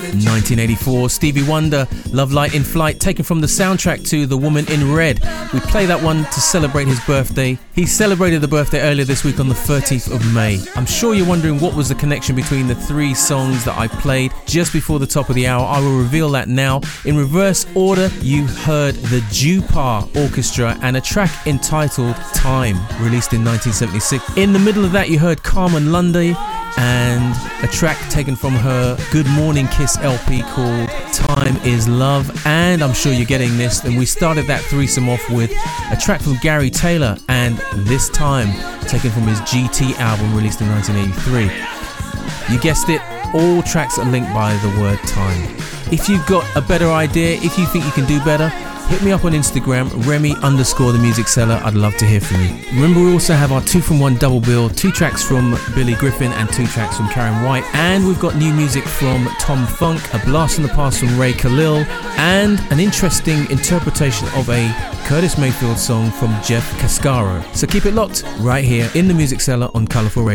1984, Stevie Wonder, Love Light in Flight, taken from the soundtrack to The Woman in Red. We play that one to celebrate his birthday. He celebrated the birthday earlier this week on the 13th of May. I'm sure you're wondering what was the connection between the three songs that I played just before the top of the hour. I will reveal that now. In reverse order, you heard the Jupar Orchestra and a track entitled Time, released in 1976. In the middle of that, you heard Carmen Lundy and a track taken from her Good Morning Kiss LP called Time Is Love. And I'm sure you're getting this. And we started that threesome off with a track from Gary Taylor and This Time, taken from his GT album released in 1983. You guessed it, all tracks are linked by the word time. If you've got a better idea, if you think you can do better, hit me up on Instagram, Remy_the Music Seller. I'd love to hear from you. Remember, we also have our 2-from-1 double bill, 2 tracks from Billy Griffin and 2 tracks from Karen White. And we've got new music from Tom Funk, a blast from the past from Ray Khalil, and an interesting interpretation of a Curtis Mayfield song from Jeff Cascaro. So keep it locked right here in the Music Cellar on Colourful Radio.